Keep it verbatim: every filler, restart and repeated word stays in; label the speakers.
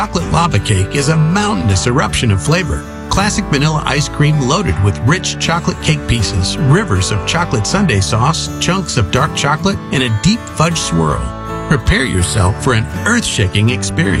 Speaker 1: Chocolate lava cake is a mountainous eruption of flavor. Classic vanilla ice cream loaded with rich chocolate cake pieces, rivers of chocolate sundae sauce, chunks of dark chocolate, and a deep fudge swirl. Prepare yourself for an earth-shaking experience.